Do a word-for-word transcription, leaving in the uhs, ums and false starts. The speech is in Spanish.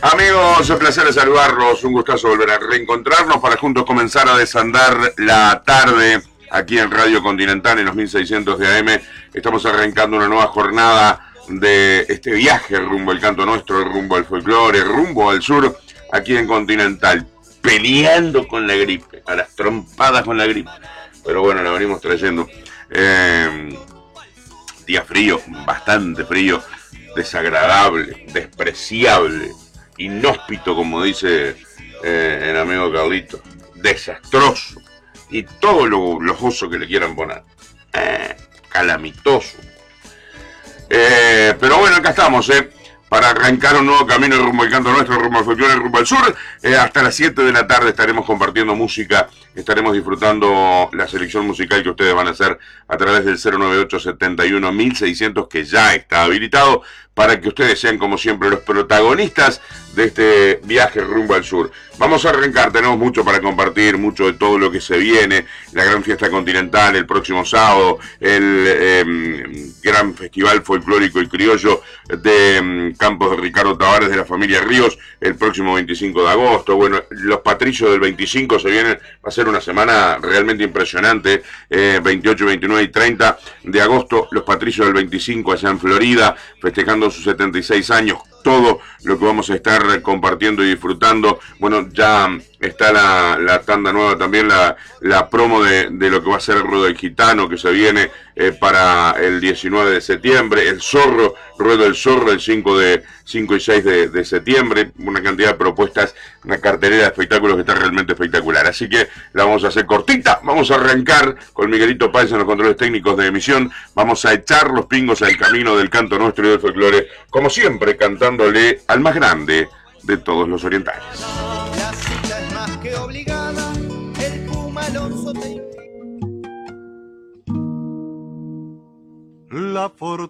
Amigos, un placer de saludarlos, un gustazo volver a reencontrarnos para juntos comenzar a desandar la tarde aquí en Radio Continental en los mil seiscientos de A M. Estamos arrancando una nueva jornada de este viaje rumbo al canto nuestro, rumbo al folclore, rumbo al sur, aquí en Continental, peleando con la gripe, a las trompadas con la gripe. Pero bueno, la venimos trayendo. Eh, día frío, bastante frío, desagradable, despreciable, inhóspito, como dice eh, el amigo Carlito, desastroso, y todo lo lojoso que le quieran poner, eh, calamitoso. Eh, pero bueno, acá estamos, eh, para arrancar un nuevo camino rumbo al canto nuestro, rumbo al folclore, rumbo al sur. Eh, hasta las siete de la tarde estaremos compartiendo música, estaremos disfrutando la selección musical que ustedes van a hacer a través del cero nueve ocho setenta y uno mil seiscientos, que ya está habilitado para que ustedes sean, como siempre, los protagonistas de este viaje rumbo al sur. Vamos a arrancar, tenemos mucho para compartir, mucho de todo lo que se viene, la gran fiesta continental el próximo sábado, el eh, gran festival folclórico y criollo de eh, Campos de Ricardo Tavares de la familia Ríos el próximo veinticinco de agosto. Bueno, los Patrillos del veinticinco se vienen, va a ser una semana realmente impresionante, eh, veintiocho, veintinueve y treinta de agosto, los Patrillos del veinticinco allá en Florida, festejando sus setenta y seis años, todo lo que vamos a estar compartiendo y disfrutando. Bueno, ya está la, la tanda nueva también, la, la promo de, de lo que va a ser el Ruedo del Gitano, que se viene eh, para el diecinueve de septiembre, el Zorro, Ruedo del Zorro, el cinco y seis de, de septiembre, una cantidad de propuestas, una cartelera de espectáculos que está realmente espectacular. Así que la vamos a hacer cortita, vamos a arrancar con Miguelito Páez en los controles técnicos de emisión, vamos a echar los pingos al camino del canto nuestro y del folclore, como siempre, cantándole al más grande de todos los orientales. La cita es más que obligada, el Puma Alonso te... La fortuna